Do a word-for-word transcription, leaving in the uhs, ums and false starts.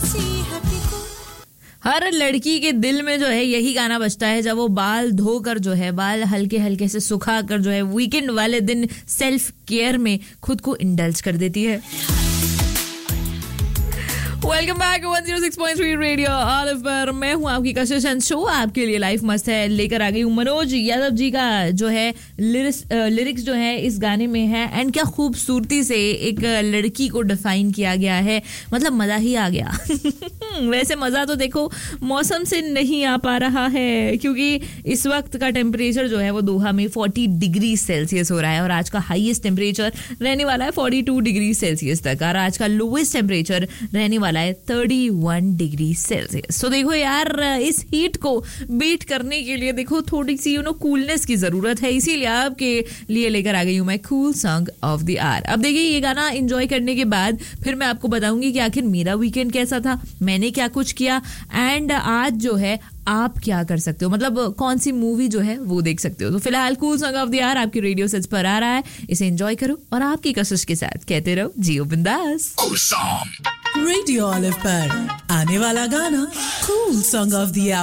हर लड़की के दिल में जो है यही गाना बजता है जब वो बाल धोकर जो है बाल हल्के हल्के से सुखाकर जो है वीकेंड वाले दिन सेल्फ केयर में खुद को इंडल्ज कर देती है. Welcome back one oh six point three radio olive पर मैं हूं आपकी कशिश एंड शो आपके लिए लाइफ मस्त है लेकर आ गई हूं. मनोज यादव जी का जो है लिरिक्स लिरिक्स जो है इस गाने में है एंड क्या खूबसूरती से एक लड़की को डिफाइन किया गया है. मतलब मजा ही आ गया. वैसे मजा तो देखो मौसम से नहीं आ पा रहा है क्योंकि इस वक्त का टेम्परेचर जो है वो दोहा में फोर्टी डिग्री सेल्सियस हो रहा है और आज का हाईएस्ट टेम्परेचर रहने वाला है फोर्टी टू डिग्री सेल्सियस तक और आज का लोवेस्ट टेम्परेचर रहने वाला है थर्टी वन डिग्री सेल्सियस. तो देखो यार इस हीट को बीट करने के लिए देखो थोड़ी सी यू नो कूलनेस की जरूरत है. इसीलिए आपके लिए लेकर आ गई हूं मैं cool song of the our. अब देखिए ये गाना एंजॉय करने के बाद फिर मैं आपको बताऊंगी कि आखिर मेरा वीकेंड कैसा था, मैंने क्या कुछ किया एंड आज जो है आप क्या कर सकते हो, मतलब कौन सी मूवी जो है वो देख सकते हो. तो फिलहाल cool song of the our आपकी रेडियो सेट्स पर आ रहा है. इसे एंजॉय करो और आपकी कशिश के साथ कहते रहो जियो बिंदास. रेडियो ऑलिव पर आने वाला गाना cool song of the our.